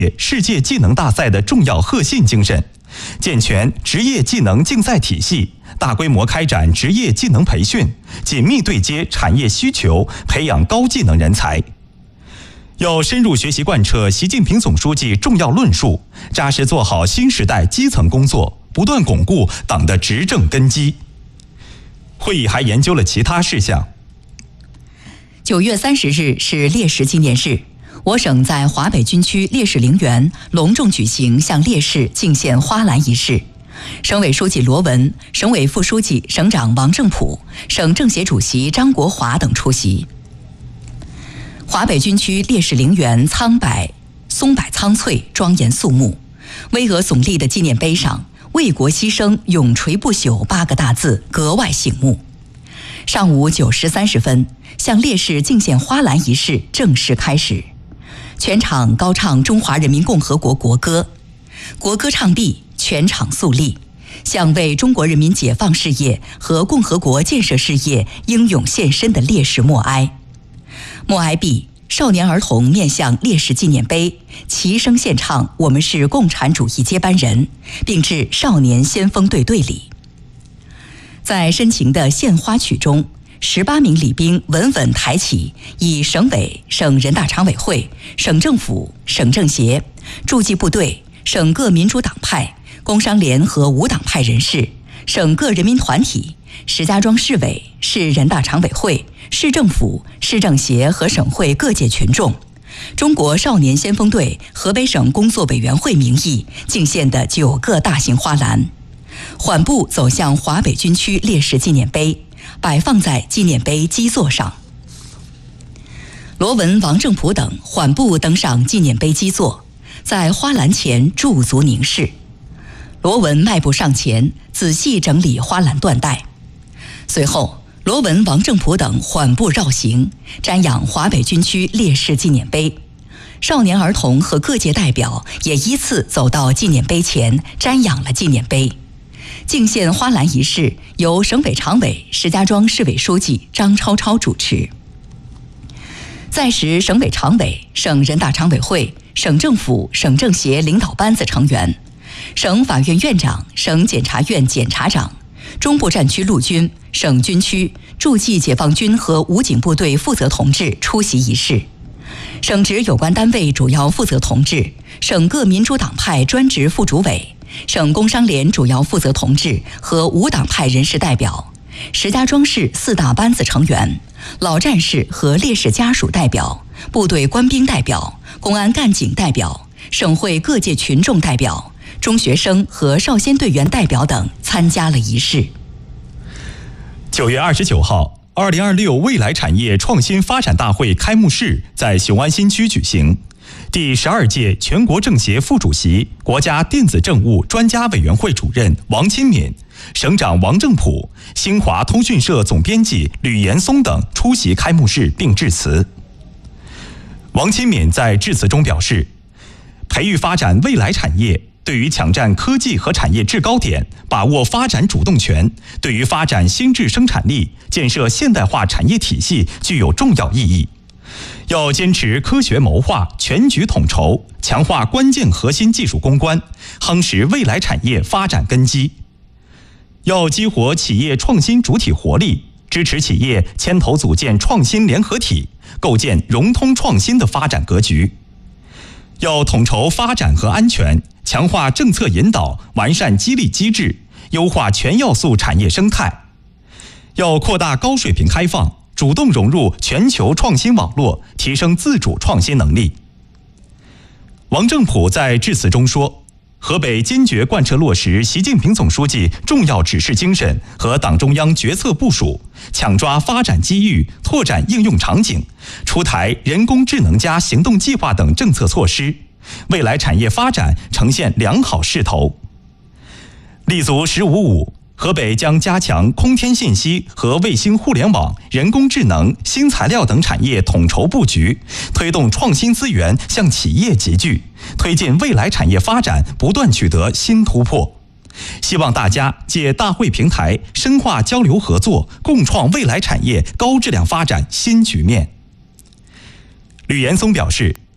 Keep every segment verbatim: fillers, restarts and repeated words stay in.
世界技能大赛的重要核心精神，健全职业技能竞赛体系，大规模开展职业技能培训，紧密对接产业需求，培养高技能人才。要深入学习贯彻习近平总书记重要论述，扎实做好新时代基层工作，不断巩固党的执政根基。会议还研究了其他事项。 九月三十日是烈士纪念日，我省在华北军区烈士陵园隆重举行向烈士敬献花篮仪式。省委书记罗文、省委副书记、省长王正普、省政协主席张国华等出席。华北军区烈士陵园苍柏松柏苍翠，庄严肃穆，巍峨耸立的纪念碑上“为国牺牲，永垂不朽”八个大字格外醒目。上午九时三十分，向烈士敬献花篮仪式正式开始。全场高唱中华人民共和国国歌，国歌唱毕，全场肃立，向为中国人民解放事业和共和国建设事业英勇献身的烈士默哀。默哀毕，少年儿童面向烈士纪念碑，齐声献唱《我们是共产主义接班人》，并致少年先锋队队礼。在深情的献花曲中，十八名礼兵稳稳抬起以省委、省人大常委会、省政府、省政协、驻纪部队、省各民主党派、工商联和无党派人士、省各人民团体、石家庄市委、市人大常委会、市政府、市政协和省会各界群众，中国少年先锋队河北省工作委员会名义敬献的九个大型花篮，缓步走向华北军区烈士纪念碑，摆放在纪念碑基座上。罗文、王正普等缓步登上纪念碑基座，在花篮前驻足凝视。罗文迈步上前，仔细整理花篮缎带。随后，罗文、王正普等缓步绕行，瞻仰华北军区烈士纪念碑。少年儿童和各界代表也依次走到纪念碑前，瞻仰了纪念碑。敬献花篮仪式由省委常委、石家庄市委书记张超超主持。在时省委常委、省人大常委会、省政府、省政协领导班子成员、省法院院长、省检察院检察长、中部战区陆军、省军区、驻冀解放军和武警部队负责同志出席仪式。省直有关单位主要负责同志、省各民主党派专职副主委、省工商联主要负责同志和无党派人士代表，石家庄市四大班子成员、老战士和烈士家属代表、部队官兵代表、公安干警代表、省会各界群众代表、中学生和少先队员代表等参加了仪式。 九月二十九号，二零二六未来产业创新发展大会开幕式在雄安新区举行。第十二届全国政协副主席、国家电子政务专家委员会主任王钦敏、省长王正普、新华通讯社总编辑吕岩松等出席开幕式并致辞。王钦敏在致辞中表示，培育发展未来产业对于抢占科技和产业制高点，把握发展主动权，对于发展新质生产力、建设现代化产业体系具有重要意义。要坚持科学谋划、全局统筹，强化关键核心技术攻关，夯实未来产业发展根基。要激活企业创新主体活力，支持企业牵头组建创新联合体，构建融通创新的发展格局。要统筹发展和安全，强化政策引导，完善激励机制，优化全要素产业生态。要扩大高水平开放，主动融入全球创新网络，提升自主创新能力。王正普在致辞中说，河北坚决贯彻落实习近平总书记重要指示精神和党中央决策部署，抢抓发展机遇，拓展应用场景，出台人工智能加行动计划等政策措施，未来产业发展呈现良好势头。立足“十五五”，河北将加强空天信息和卫星互联网、人工智能、新材料等产业统筹布局，推动创新资源向企业集聚，推进未来产业发展不断取得新突破。希望大家借大会平台深化交流合作，共创未来产业高质量发展新局面。吕岩松表示，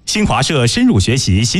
新华社深入学习习